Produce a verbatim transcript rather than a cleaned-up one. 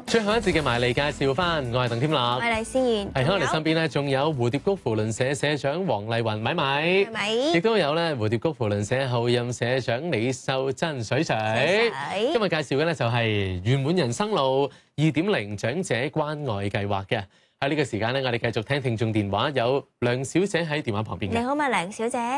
最後一節嘅埋嚟介紹翻，我係鄧添樂， 我係黎思妍， 係喺我哋身邊咧，仲有蝴蝶谷扶輪社社長黃麗雲米米， 係咪？亦都有咧蝴蝶谷扶輪社候任社長李秀珍水水。今日介紹嘅咧就係圓滿人生路二點零長者關愛計劃嘅。喺呢個時間咧，我哋繼續聽聽眾電話，有梁小姐喺電話旁邊嘅。 你好嘛，梁小姐。